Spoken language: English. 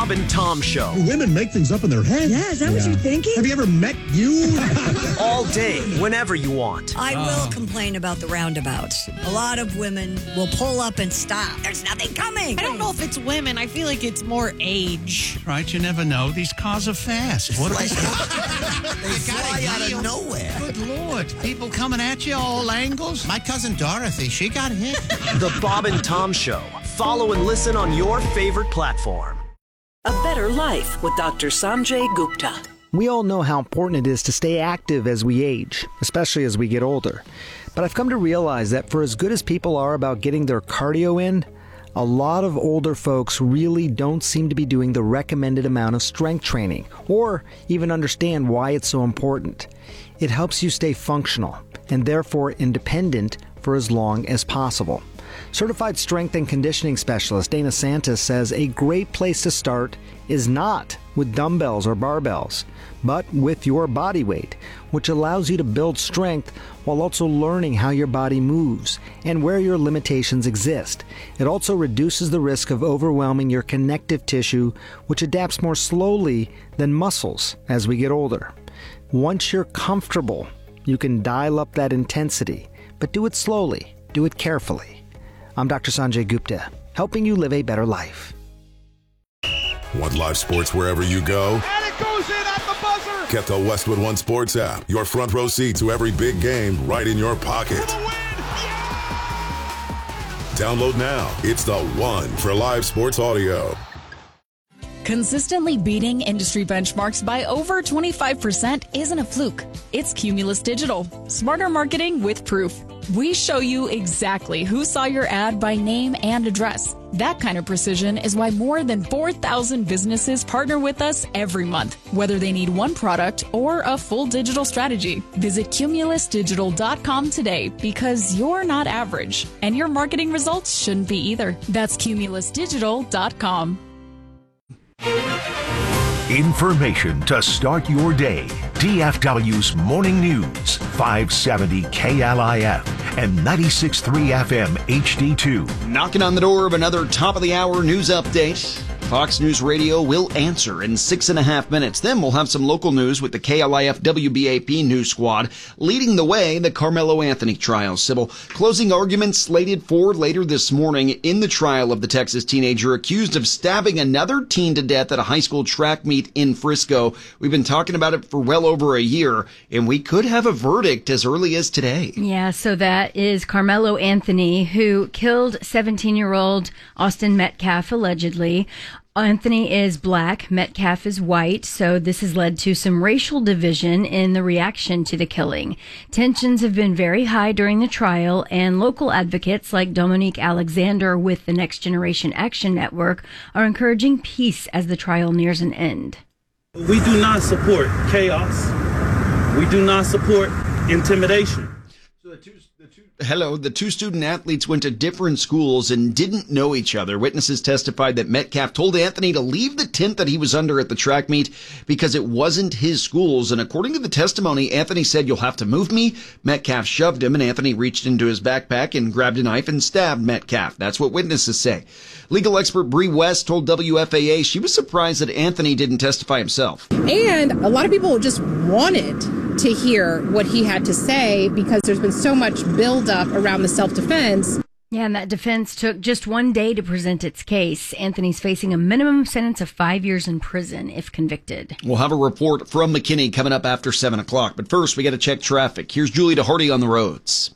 Bob and Tom Show. Women make things up in their head. Yeah, is that what you're thinking? Have you ever met you? All day, whenever you want. I will complain about the roundabouts. A lot of women will pull up and stop. There's nothing coming. I don't know if it's women. I feel like it's more age. Right, you never know. These cars are fast. What They fly out of nowhere. Good Lord. People coming at you all angles. My cousin Dorothy, she got hit. The Bob and Tom Show. Follow and listen on your favorite platform. A Better Life with Dr. Sanjay Gupta. We all know how important it is to stay active as we age, especially as we get older. But I've come to realize that for as good as people are about getting their cardio in, a lot of older folks really don't seem to be doing the recommended amount of strength training, or even understand why it's so important. It helps you stay functional, and therefore independent for as long as possible. Certified strength and conditioning specialist Dana Santos says a great place to start is not with dumbbells or barbells, but with your body weight, which allows you to build strength while also learning how your body moves and where your limitations exist. It also reduces the risk of overwhelming your connective tissue, which adapts more slowly than muscles as we get older. Once you're comfortable, you can dial up that intensity, but do it slowly, do it carefully. I'm Dr. Sanjay Gupta, helping you live a better life. Want live sports wherever you go? And it goes in at the buzzer! Get the Westwood One Sports app. Your front row seat to every big game right in your pocket. For the win! Yeah! Download now. It's the one for live sports audio. Consistently beating industry benchmarks by over 25% isn't a fluke. It's Cumulus Digital. Smarter marketing with proof. We show you exactly who saw your ad by name and address. That kind of precision is why more than 4,000 businesses partner with us every month, whether they need one product or a full digital strategy. Visit cumulusdigital.com today because you're not average, and your marketing results shouldn't be either. That's cumulusdigital.com. Information to start your day. DFW's Morning News, 570 KLIF and 96.3 FM HD2. Knocking on the door of another top-of-the-hour news update. Fox News Radio will answer in 6.5 minutes. Then we'll have some local news with the KLIF WBAP News Squad. Leading the way, the Carmelo Anthony trial. Sybil, closing arguments slated for later this morning in the trial of the Texas teenager accused of stabbing another teen to death at a high school track meet in Frisco. We've been talking about it for well over a year, and we could have a verdict as early as today. Yeah, so that is Carmelo Anthony, who killed 17-year-old Austin Metcalf, allegedly. Anthony is black, Metcalf is white, so this has led to some racial division in the reaction to the killing. Tensions have been very high during the trial, and local advocates like Dominique Alexander with the Next Generation Action Network are encouraging peace as the trial nears an end. We do not support chaos. We do not support intimidation. The two student athletes went to different schools and didn't know each other. Witnesses testified that Metcalf told Anthony to leave the tent that he was under at the track meet because it wasn't his school's. And according to the testimony, Anthony said, "You'll have to move me." Metcalf shoved him, and Anthony reached into his backpack and grabbed a knife and stabbed Metcalf. That's what witnesses say. Legal expert Bree West told WFAA she was surprised that Anthony didn't testify himself. And a lot of people just wanted to hear what he had to say because there's been so much buildup around the self-defense. Yeah, and that defense took just one day to present its case. Anthony's facing a minimum sentence of 5 years in prison if convicted. We'll have a report from McKinney coming up after 7 o'clock. But first, we got to check traffic. Here's Julie DeHardy on the roads.